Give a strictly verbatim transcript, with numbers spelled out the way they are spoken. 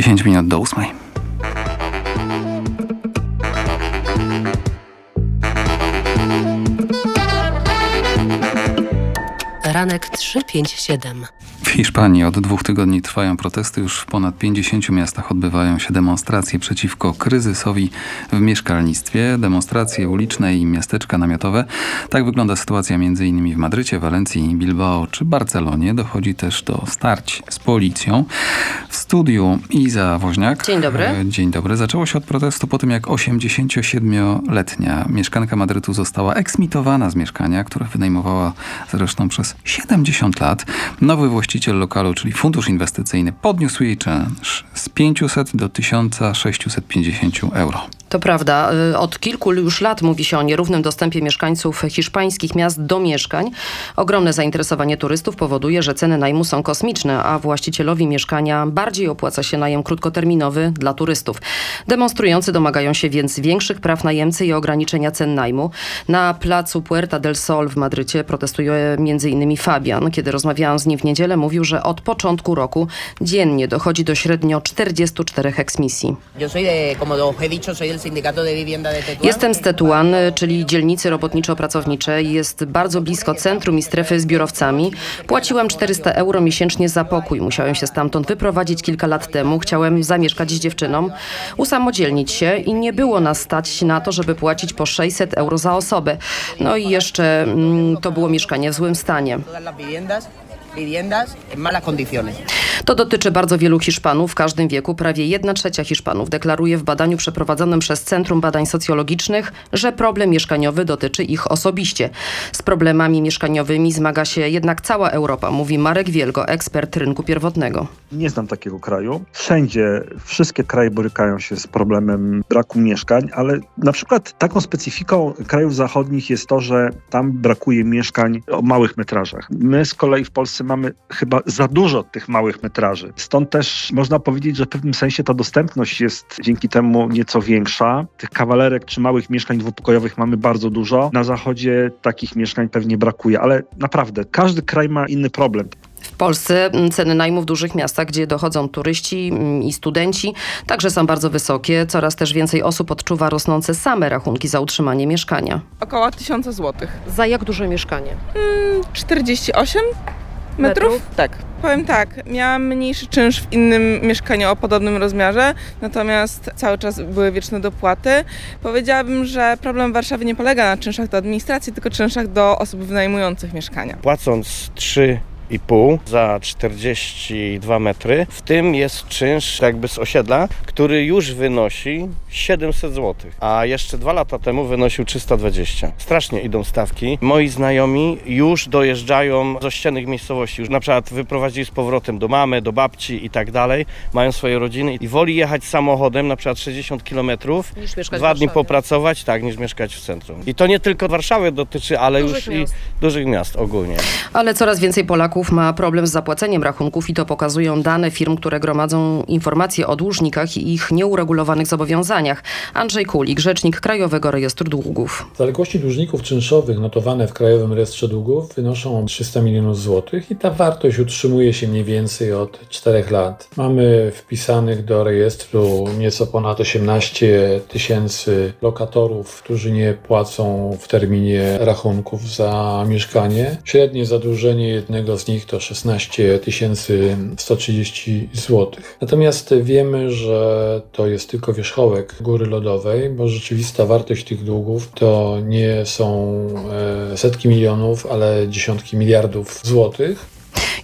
dziesięć minut do ósmej. Ranek trzy pięć siedem. W Hiszpanii od dwóch tygodni trwają protesty. Już w ponad pięćdziesięciu miastach odbywają się demonstracje przeciwko kryzysowi w mieszkalnictwie. Demonstracje uliczne i miasteczka namiotowe. Tak wygląda sytuacja m.in. w Madrycie, Walencji, Bilbao czy Barcelonie. Dochodzi też do starć z policją. W studiu Iza Woźniak. Dzień dobry. Dzień dobry. Zaczęło się od protestu po tym, jak osiemdziesięciosiedmioletnia mieszkanka Madrytu została eksmitowana z mieszkania, które wynajmowała zresztą przez siedemdziesiąt lat. Nowy właściciel lokalu, czyli fundusz inwestycyjny, podniósł jej czynsz z pięćset do tysiąca sześciuset pięćdziesięciu euro. To prawda. Od kilku już lat mówi się o nierównym dostępie mieszkańców hiszpańskich miast do mieszkań. Ogromne zainteresowanie turystów powoduje, że ceny najmu są kosmiczne, a właścicielowi mieszkania bardziej opłaca się najem krótkoterminowy dla turystów. Demonstrujący domagają się więc większych praw najemcy i ograniczenia cen najmu. Na placu Puerta del Sol w Madrycie protestuje między innymi Fabian. Kiedy rozmawiałam z nim w niedzielę, mówił, że od początku roku dziennie dochodzi do średnio czterdziestu czterech eksmisji. Jestem z Tetuan, czyli dzielnicy robotniczo-pracowniczej. Jest bardzo blisko centrum i strefy z biurowcami. Płaciłam czterysta euro miesięcznie za pokój. Musiałem się stamtąd wyprowadzić kilka lat temu. Chciałem zamieszkać z dziewczyną, usamodzielnić się i nie było nas stać na to, żeby płacić po sześćset euro za osobę. No i jeszcze mm, to było mieszkanie w złym stanie. To dotyczy bardzo wielu Hiszpanów w każdym wieku. Prawie jedna trzecia Hiszpanów deklaruje w badaniu przeprowadzonym przez Centrum Badań Socjologicznych, że problem mieszkaniowy dotyczy ich osobiście. Z problemami mieszkaniowymi zmaga się jednak cała Europa, mówi Marek Wielgo, ekspert rynku pierwotnego. Nie znam takiego kraju. Wszędzie, wszystkie kraje borykają się z problemem braku mieszkań, ale na przykład taką specyfiką krajów zachodnich jest to, że tam brakuje mieszkań o małych metrażach. My z kolei w Polsce mamy chyba za dużo tych małych metraży. Stąd też można powiedzieć, że w pewnym sensie ta dostępność jest dzięki temu nieco większa. Tych kawalerek czy małych mieszkań dwupokojowych mamy bardzo dużo. Na zachodzie takich mieszkań pewnie brakuje, ale naprawdę każdy kraj ma inny problem. W Polsce ceny najmu w dużych miastach, gdzie dochodzą turyści i studenci, także są bardzo wysokie. Coraz też więcej osób odczuwa rosnące same rachunki za utrzymanie mieszkania. Około tysiąca złotych. Za jak duże mieszkanie? Hmm, czterdzieści osiem metrów? Metrów? Tak. Powiem tak, miałam mniejszy czynsz w innym mieszkaniu o podobnym rozmiarze, natomiast cały czas były wieczne dopłaty. Powiedziałabym, że problem w Warszawie nie polega na czynszach do administracji, tylko czynszach do osób wynajmujących mieszkania. Płacąc trzy i pół za czterdzieści dwa metry. W tym jest czynsz jakby z osiedla, który już wynosi siedemset złotych, a jeszcze dwa lata temu wynosił trzysta dwadzieścia. Strasznie idą stawki. Moi znajomi już dojeżdżają z ościennych miejscowości, już na przykład wyprowadzili z powrotem do mamy, do babci i tak dalej, mają swoje rodziny i woli jechać samochodem na przykład sześćdziesiąt kilometrów, niż mieszkać dwa w dni Warszawie. popracować, tak, niż mieszkać w centrum. I to nie tylko Warszawy dotyczy, ale Dużych już miast. i dużych miast ogólnie. Ale coraz więcej Polaków ma problem z zapłaceniem rachunków i to pokazują dane firm, które gromadzą informacje o dłużnikach i ich nieuregulowanych zobowiązaniach. Andrzej Kulik, rzecznik Krajowego Rejestru Długów. Zaległości dłużników czynszowych notowane w Krajowym Rejestrze Długów wynoszą trzysta milionów złotych i ta wartość utrzymuje się mniej więcej od czterech lat. Mamy wpisanych do rejestru nieco ponad osiemnaście tysięcy lokatorów, którzy nie płacą w terminie rachunków za mieszkanie. Średnie zadłużenie jednego z nich to szesnaście tysięcy sto trzydzieści złotych. Natomiast wiemy, że to jest tylko wierzchołek góry lodowej, bo rzeczywista wartość tych długów to nie są setki milionów, ale dziesiątki miliardów złotych.